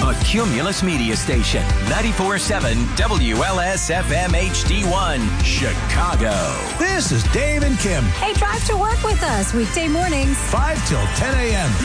A Cumulus Media Station, 94.7 WLS-FM HD1, Chicago. This is Dave and Kim. Hey, drive to work with us weekday mornings. 5 till 10 a.m.